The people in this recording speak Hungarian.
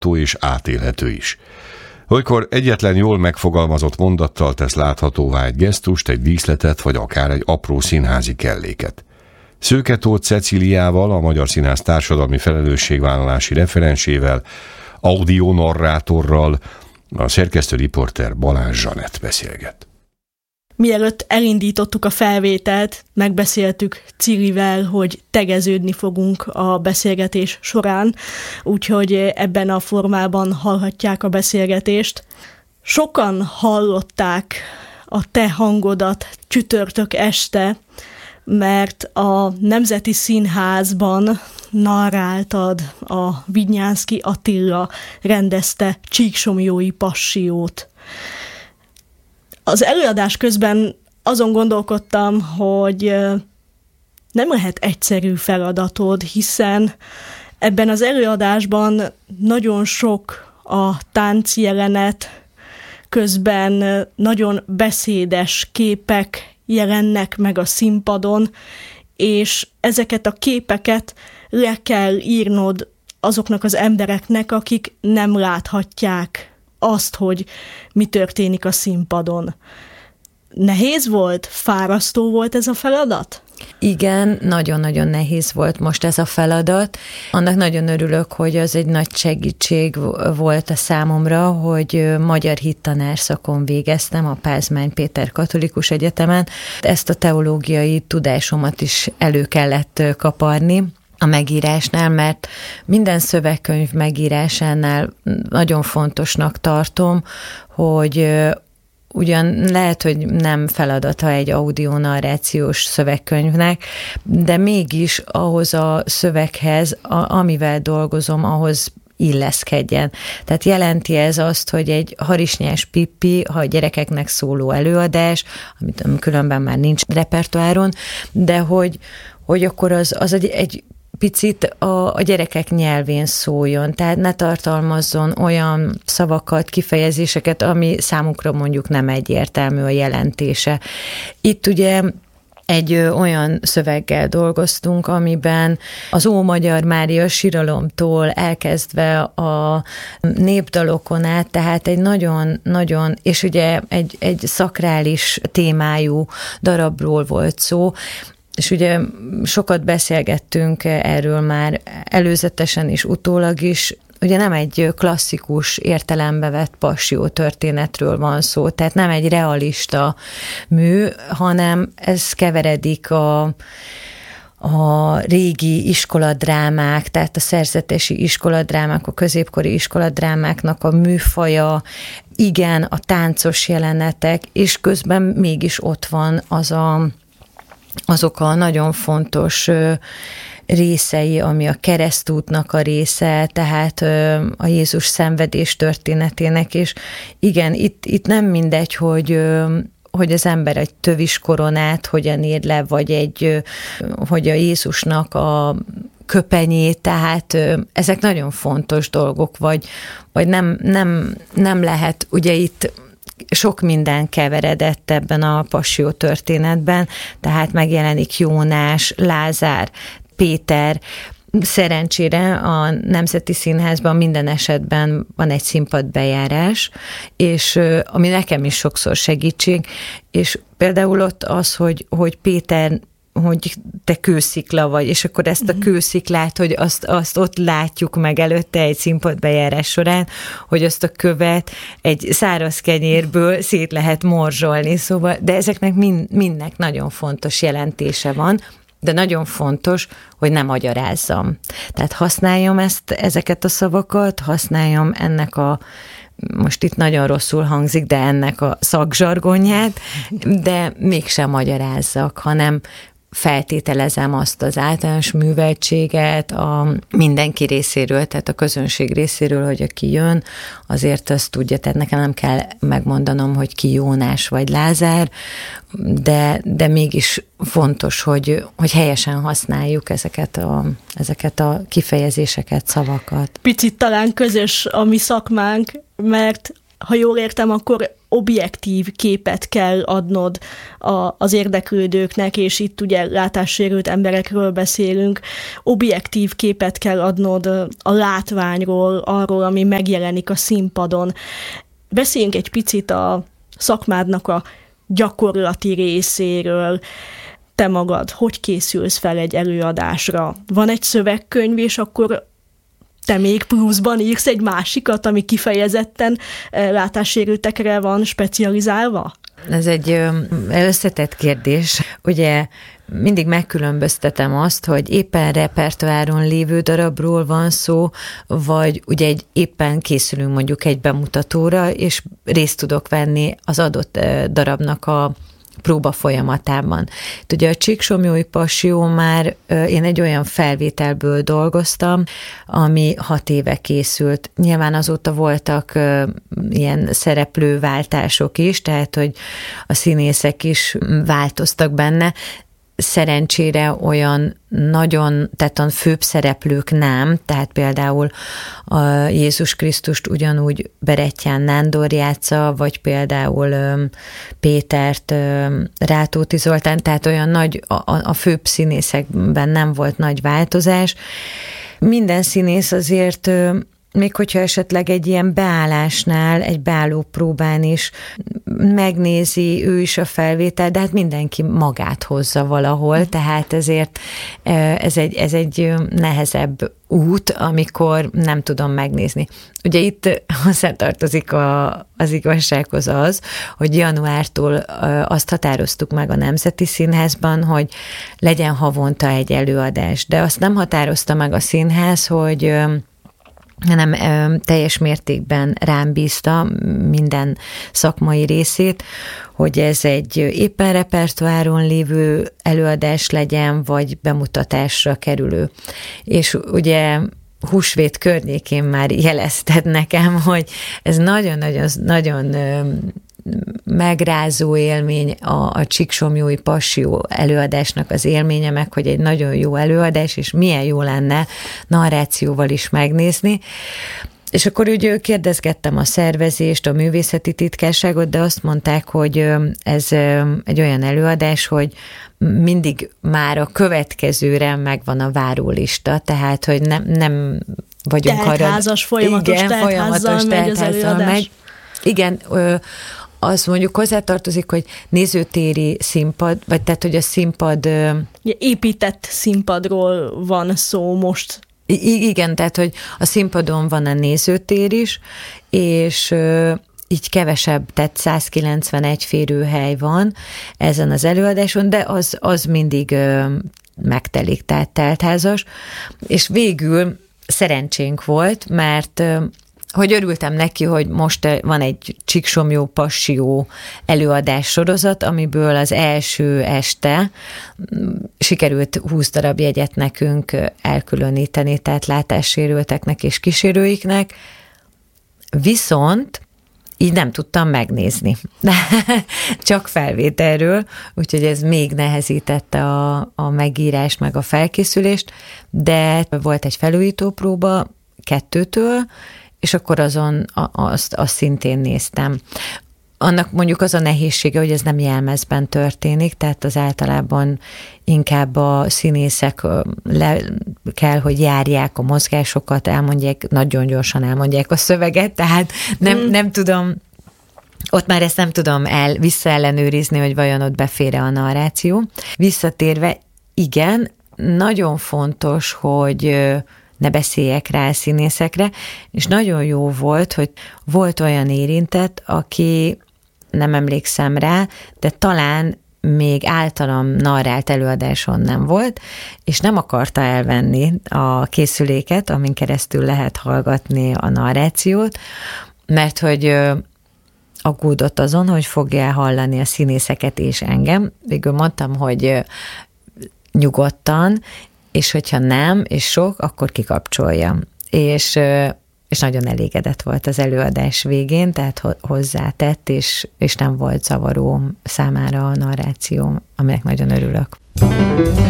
látható és átélhető is. Olykor egyetlen jól megfogalmazott mondattal tesz láthatóvá egy gesztust, egy díszletet, vagy akár egy apró színházi kelléket. Szőke Tóth Cecíliával, a Magyar Színház társadalmi felelősségvállalási referensével, audionarrátorral, a szerkesztő riporter Balázs Zsanett beszélget. Mielőtt elindítottuk a felvételt, megbeszéltük Cirivel, hogy tegeződni fogunk a beszélgetés során, úgyhogy ebben a formában hallhatják a beszélgetést. Sokan hallották a te hangodat csütörtök este, mert a Nemzeti Színházban narráltad, a Vidnyánszky Attila rendezte Csíksomlyói Passió-t. Az előadás közben azon gondolkodtam, hogy nem lehet egyszerű feladatod, hiszen ebben az előadásban nagyon sok a táncjelenet, közben nagyon beszédes képek jelennek meg a színpadon, és ezeket a képeket le kell írnod azoknak az embereknek, akik nem láthatják azt, hogy mi történik a színpadon. Nehéz volt? Fárasztó volt ez a feladat? Igen, nagyon-nagyon nehéz volt most ez a feladat. Annak nagyon örülök, hogy az egy nagy segítség volt a számomra, hogy magyar hittanárszakon végeztem a Pázmány Péter Katolikus Egyetemen. Ezt a teológiai tudásomat is elő kellett kaparni a megírásnál, mert minden szövegkönyv megírásánál nagyon fontosnak tartom, hogy ugyan lehet, hogy nem feladata egy audionarrációs szövegkönyvnek, de mégis ahhoz a szöveghez, amivel dolgozom, ahhoz illeszkedjen. Tehát jelenti ez azt, hogy egy Harisnyás Pippi, ha a gyerekeknek szóló előadás, amit különben már nincs repertoáron, de hogy akkor az egy picit a gyerekek nyelvén szóljon, tehát ne tartalmazzon olyan szavakat, kifejezéseket, ami számukra mondjuk nem egyértelmű a jelentése. Itt ugye egy olyan szöveggel dolgoztunk, amiben az Ómagyar Mária síralomtól elkezdve a népdalokon át, tehát egy nagyon, és ugye egy szakrális témájú darabról volt szó, és ugye sokat beszélgettünk erről már előzetesen és utólag is, ugye nem egy klasszikus értelembe vett passió történetről van szó, tehát nem egy realista mű, hanem ez keveredik a régi iskoladrámák, tehát a szerzetesi iskoladrámák, a középkori iskoladrámáknak a műfaja, igen, a táncos jelenetek, és közben mégis ott van azok a nagyon fontos részei, ami a keresztútnak a része, tehát a Jézus szenvedés történetének, és igen, itt nem mindegy, hogy az ember egy tövis koronát hogyan ír le, vagy hogy a Jézusnak a köpenyét, tehát ezek nagyon fontos dolgok, vagy nem lehet, ugye itt sok minden keveredett ebben a passió történetben, tehát megjelenik Jónás, Lázár, Péter. Szerencsére a Nemzeti Színházban minden esetben van egy színpadbejárás, és ami nekem is sokszor segítség, és például ott az, hogy Péter, hogy te kőszikla vagy, és akkor ezt a kősziklát, hogy azt ott látjuk meg előtte egy színpadbejárás során, hogy azt a követ egy száraz kenyérből szét lehet morzsolni, szóval, de ezeknek mindnek nagyon fontos jelentése van, de nagyon fontos, hogy ne magyarázzam. Tehát használjam ezeket a szavakat, használjam ennek most itt nagyon rosszul hangzik, de ennek a szakzsargonját, de mégsem magyarázzak, hanem feltételezem azt az általános műveltséget a mindenki részéről, tehát a közönség részéről, hogy aki jön, azért azt tudja, tehát nekem nem kell megmondanom, hogy ki Jónás vagy Lázár, de mégis fontos, hogy helyesen használjuk ezeket a kifejezéseket, szavakat. Picit talán közös a mi szakmánk, mert ha jól értem, akkor objektív képet kell adnod az érdeklődőknek, és itt ugye látássérült emberekről beszélünk, objektív képet kell adnod a látványról, arról, ami megjelenik a színpadon. Beszéljünk egy picit a szakmádnak a gyakorlati részéről. Te magad, hogy készülsz fel egy előadásra? Van egy szövegkönyv, és akkor te még pluszban írsz egy másikat, ami kifejezetten látássérültekre van specializálva? Ez egy összetett kérdés. Ugye mindig megkülönböztetem azt, hogy éppen repertoáron lévő darabról van szó, vagy ugye éppen készülünk mondjuk egy bemutatóra, és részt tudok venni az adott darabnak a próba folyamatában. Ugye a Csíksomlyói Passió már én egy olyan felvételből dolgoztam, ami 6 éve készült. Nyilván azóta voltak ilyen szereplőváltások is, tehát hogy a színészek is változtak benne. Szerencsére olyan nagyon, tehát a főbb szereplők nem, tehát például a Jézus Krisztust ugyanúgy Berettyán Nándor játsza, vagy például Pétert Rátóti Zoltán, tehát olyan nagy, a főbb színészekben nem volt nagy változás. Minden színész azért, még hogyha esetleg egy ilyen beállásnál, egy beálló próbán is megnézi ő is a felvétel, de hát mindenki magát hozza valahol, tehát ezért ez egy nehezebb út, amikor nem tudom megnézni. Ugye itt hozzátartozik az igazsághoz az, hogy januártól azt határoztuk meg a Nemzeti Színházban, hogy legyen havonta egy előadás, de azt nem határozta meg a színház, hogy hanem teljes mértékben rám bízta minden szakmai részét, hogy ez egy éppen repertoáron lévő előadás legyen, vagy bemutatásra kerülő. És ugye húsvét környékén már jelezted nekem, hogy ez nagyon megrázó élmény a Csíksomlyói Passió előadásnak az élménye, meg hogy egy nagyon jó előadás, és milyen jó lenne narrációval is megnézni. És akkor úgy kérdezgettem a szervezést, a művészeti titkárságot, de azt mondták, hogy ez egy olyan előadás, hogy mindig már a következőre megvan a várólista, tehát, hogy nem vagyunk arra... Teltházas, folyamatos teltházzal megy az előadás. Igen, az mondjuk hozzátartozik, hogy nézőtéri színpad, vagy tehát, hogy a színpad... Épített színpadról van szó most. Igen, tehát, hogy a színpadon van a nézőtér is, és így kevesebb, tehát 191 férőhely van ezen az előadáson, de az mindig megtelik, tehát teltházas, és végül szerencsénk volt, mert hogy örültem neki, hogy most van egy Csíksomlyó Passió előadás sorozat, amiből az első este sikerült 20 darab jegyet nekünk elkülöníteni, tehát látássérülteknek és kísérőiknek, viszont így nem tudtam megnézni. Csak felvételről, úgyhogy ez még nehezítette a megírást, meg a felkészülést, de volt egy felújító próba 2-től, és akkor azt szintén néztem. Annak mondjuk az a nehézsége, hogy ez nem jelmezben történik, tehát az általában inkább a színészek kell, hogy járják a mozgásokat, elmondják, nagyon gyorsan elmondják a szöveget, tehát nem tudom, ott már ezt nem tudom visszaellenőrizni, hogy vajon ott befér-e a narráció. Visszatérve, igen, nagyon fontos, hogy ne beszéljek rá a színészekre, és nagyon jó volt, hogy volt olyan érintett, aki, nem emlékszem rá, de talán még általam narrált előadáson nem volt, és nem akarta elvenni a készüléket, amin keresztül lehet hallgatni a narrációt, mert hogy aggódott azon, hogy fogja hallani a színészeket és engem. Végül mondtam, hogy nyugodtan, és hogyha nem, és sok, akkor kikapcsolja. És nagyon elégedett volt az előadás végén, tehát hozzátett, és nem volt zavaró számára a narráció, aminek nagyon örülök.